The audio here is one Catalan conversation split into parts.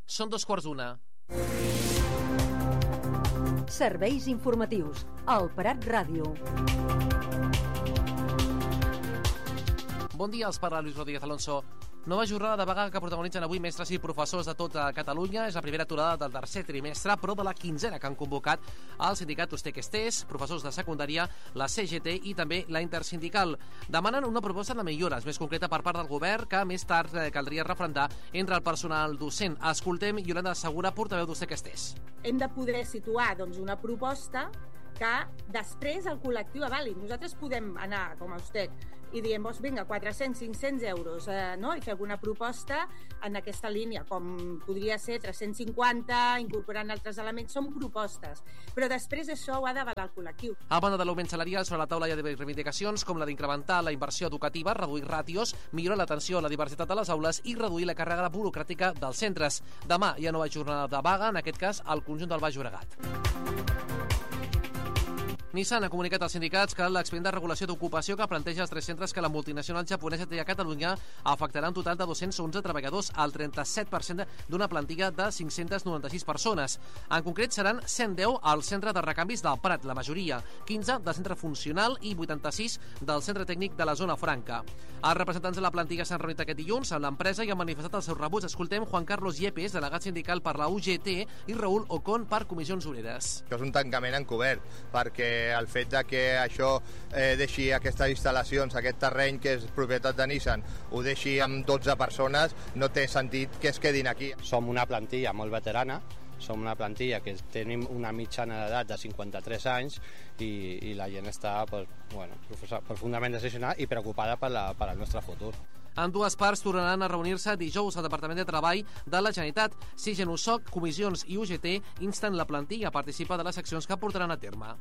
Són 2:15. Serveis informatius. El Prat Ràdio. Bon dia, els parla Lluís Rodríguez Alonso. Nova jornada de vaga que protagonitzen avui mestres i professors de tota Catalunya. És la primera aturada del tercer trimestre, però de la quinzena que han convocat el sindicat Ustek-Estés, professors de secundària, la CGT i també la Intersindical. Demanen una proposta de millores més concreta per part del govern que més tard caldria referendar entre el personal docent. Escoltem Iolanda Segura, portaveu d'Ustek-Estés. Hem de poder situar una proposta que després el col·lectiu avali. Nosaltres podem anar, com a Ustec, i diem, vinga, 400-500 euros, no? I fer alguna proposta en aquesta línia, com podria ser 350, incorporant altres elements, són propostes. Però després això ho ha d'avalar el col·lectiu. A banda de l'augment salarial, sobre la taula hi ha reivindicacions com la d'incrementar la inversió educativa, reduir ràtios, millorar l'atenció a la diversitat de les aules i reduir la càrrega burocràtica dels centres. Demà hi ha nova jornada de vaga, en aquest cas al conjunt del Baix Llobregat. Nissan ha comunicat als sindicats que l'expedient de regulació d'ocupació que planteja els 3 centres que la multinacional japonesa té a Catalunya afectarà un total de 211 treballadors, el 37% d'una plantilla de 596 persones. En concret, seran 110 al centre de recanvis del Prat, la majoria, 15 del centre funcional i 86 del centre tècnic de la zona franca. Els representants de la plantilla s'han reunit aquest dilluns amb l'empresa i han manifestat el seu rebuig. Escoltem Juan Carlos Yepes, delegat sindical per la UGT, i Raúl Ocon per Comissions Obreres. Això és un tancament encobert, perquè el fet de que això deixi aquestes instal·lacions, aquest terreny que és propietat de Nissan, ho deixi amb 12 persones, no té sentit que es quedin aquí. Som una plantilla molt veterana, som una plantilla que tenim una mitjana d'edat de 53 anys i la gent està profundament decepcionada i preocupada per al nostre futur. En dues parts tornaran a reunir-se dijous al Departament de Treball de la Generalitat. Sigen USOC, Comissions i UGT insten la plantilla a participar de les accions que portaran a terme.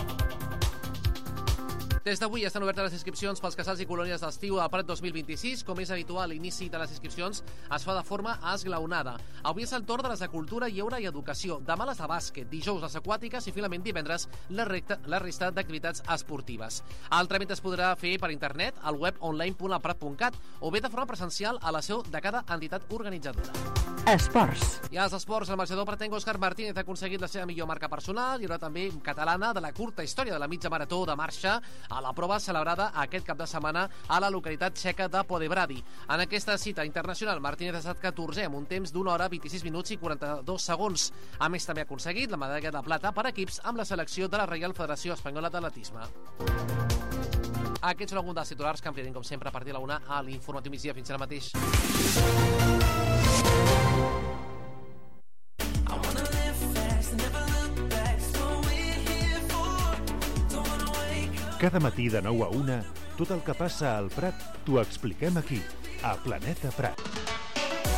Des d'avui estan obertes les inscripcions pels casals i colònies d'estiu al Prat 2026. Com és habitual, l'inici de les inscripcions es fa de forma esglaonada. Avui és el torn de les de cultura, lleure i educació. Demà les de bàsquet, dijous les aquàtiques i finalment divendres la resta d'activitats esportives. El tràmit es podrà fer per internet al web online.alprat.cat o bé de forma presencial a la seu de cada entitat organitzadora. Esports. I als esports, el marxador pratenc Òscar Martínez ha aconseguit la seva millor marca personal. Hi haurà també catalana de la curta història de la mitja marató de marxa a la prova celebrada aquest cap de setmana a la localitat txeca de Podebrady. En aquesta cita internacional, Martínez ha estat 14è amb un temps d'1 hora, 26 minuts i 42 segons. A més, també ha aconseguit la medalla de plata per equips amb la selecció de la Reial Federació Espanyola d'Atletisme. Aquests són alguns dels titulars que ampliarem, com sempre, a partir de la 1 a l'Informatiu Migdia. Fins ara mateix. Cada matí de 9 a 1, tot el que passa al Prat t'ho expliquem aquí, a Planeta Prat.